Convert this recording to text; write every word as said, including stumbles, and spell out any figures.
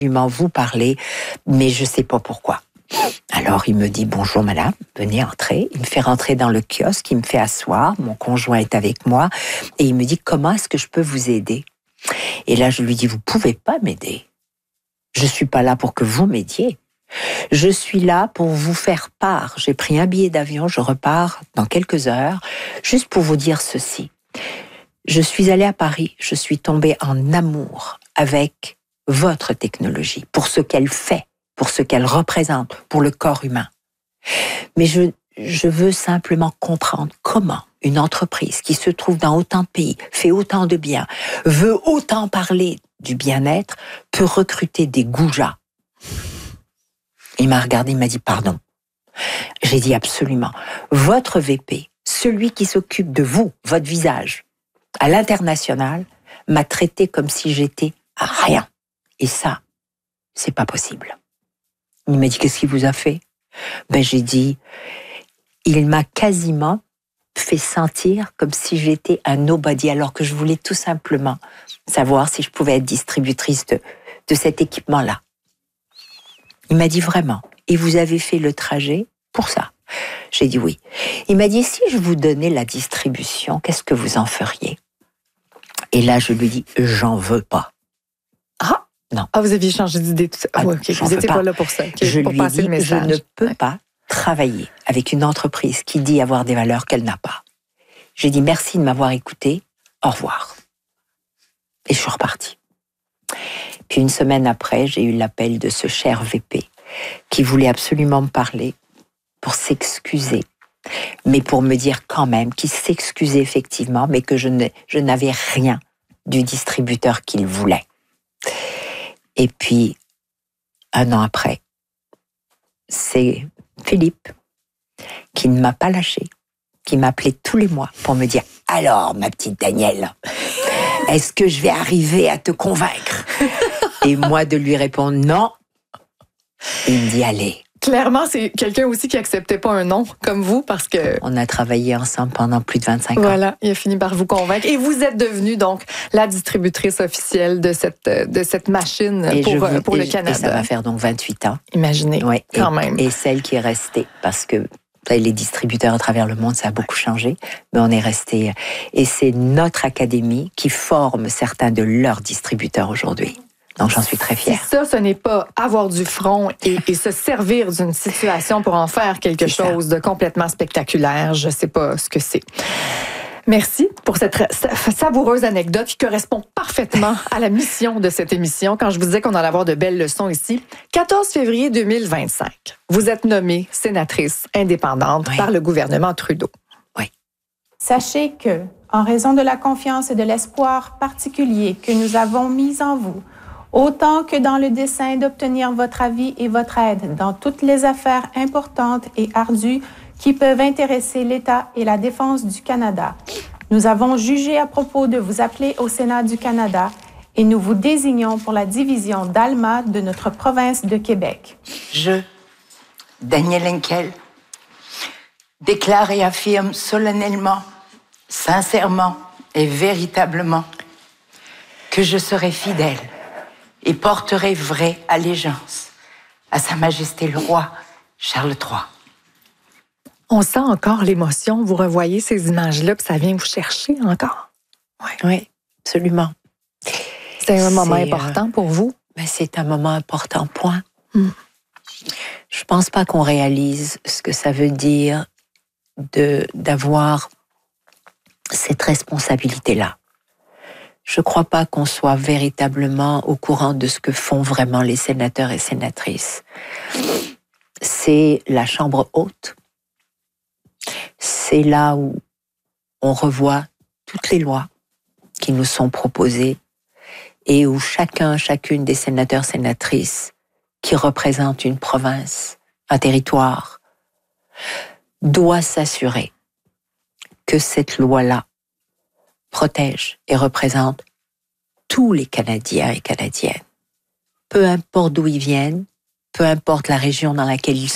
absolument vous parler, mais je ne sais pas pourquoi. Alors, il me dit « Bonjour madame, venez entrer ». Il me fait rentrer dans le kiosque, il me fait asseoir, mon conjoint est avec moi, et il me dit « Comment est-ce que je peux vous aider ?» Et là, je lui dis « Vous ne pouvez pas m'aider. Je ne suis pas là pour que vous m'aidiez. Je suis là pour vous faire part. J'ai pris un billet d'avion, je repars dans quelques heures, juste pour vous dire ceci. Je suis allée à Paris, je suis tombée en amour avec votre technologie, pour ce qu'elle fait, pour ce qu'elle représente, pour le corps humain. Mais je, je veux simplement comprendre comment une entreprise qui se trouve dans autant de pays, fait autant de bien, veut autant parler du bien-être, peut recruter des goujats. Il m'a regardé, il m'a dit « Pardon ». J'ai dit « Absolument. Votre V P, celui qui s'occupe de vous, votre visage, à l'international, m'a traité comme si j'étais rien. Et ça, c'est pas possible. » Il m'a dit « Qu'est-ce qu'il vous a fait ?» Ben j'ai dit « Il m'a quasiment fait sentir comme si j'étais un nobody, alors que je voulais tout simplement savoir si je pouvais être distributrice de, de cet équipement-là. » Il m'a dit « Vraiment, et vous avez fait le trajet pour ça ?» J'ai dit « Oui. » Il m'a dit « Si je vous donnais la distribution, qu'est-ce que vous en feriez ?» Et là, je lui dis « J'en veux pas. » Ah Non. Ah, vous aviez changé d'idée tout ça. Ah, ouais, okay. Vous n'étiez pas. pas là pour ça. Okay. Je pour lui ai passer dit le je ne peux ouais. pas travailler avec une entreprise qui dit avoir des valeurs qu'elle n'a pas. J'ai dit merci de m'avoir écouté, au revoir. Et je suis repartie. Puis une semaine après, j'ai eu l'appel de ce cher V P qui voulait absolument me parler pour s'excuser, mais pour me dire quand même qu'il s'excusait effectivement, mais que je, ne, je n'avais rien du distributeur qu'il voulait. Et puis, un an après, c'est Philippe qui ne m'a pas lâché, qui m'appelait tous les mois pour me dire « Alors, ma petite Danielle, est-ce que je vais arriver à te convaincre ?» Et moi de lui répondre « Non ». Il me dit « Allez ». Clairement, c'est quelqu'un aussi qui acceptait pas un non, comme vous, parce que... On a travaillé ensemble pendant plus de vingt-cinq ans. Voilà, il a fini par vous convaincre. Et vous êtes devenue, donc, la distributrice officielle de cette, de cette machine et pour, vous, pour et, le Canada. Et ça va faire donc vingt-huit ans. Imaginez, ouais, quand et, même. Et celle qui est restée, parce que les distributeurs à travers le monde, ça a beaucoup changé, mais on est resté. Et c'est notre académie qui forme certains de leurs distributeurs aujourd'hui. Donc, j'en suis très fière. C'est ça, ce n'est pas avoir du front et, et se servir d'une situation pour en faire quelque c'est chose ça. De complètement spectaculaire. Je ne sais pas ce que c'est. Merci pour cette savoureuse anecdote qui correspond parfaitement à la mission de cette émission. Quand je vous disais qu'on allait avoir de belles leçons ici, quatorze février deux mille vingt-cinq, vous êtes nommée sénatrice indépendante oui. par le gouvernement Trudeau. Oui. Sachez que, en raison de la confiance et de l'espoir particulier que nous avons mis en vous, autant que dans le dessein d'obtenir votre avis et votre aide dans toutes les affaires importantes et ardues qui peuvent intéresser l'État et la défense du Canada. Nous avons jugé à propos de vous appeler au Sénat du Canada et nous vous désignons pour la division d'Alma de notre province de Québec. Je, Danielle Henkel, déclare et affirme solennellement, sincèrement et véritablement que je serai fidèle et porterai vraie allégeance à Sa Majesté le Roi Charles trois. On sent encore l'émotion. Vous revoyez ces images-là, puis ça vient vous chercher encore. Oui, oui, absolument. C'est un moment c'est, important euh, pour vous? Ben c'est un moment important, point. Mm. Je pense pas qu'on réalise ce que ça veut dire de, d'avoir cette responsabilité-là. Je ne crois pas qu'on soit véritablement au courant de ce que font vraiment les sénateurs et sénatrices. C'est la Chambre haute. C'est là où on revoit toutes les lois qui nous sont proposées et où chacun, chacune des sénateurs, sénatrices qui représentent une province, un territoire, doit s'assurer que cette loi-là protège et représente tous les Canadiens et Canadiennes. Peu importe d'où ils viennent, peu importe la région dans laquelle ils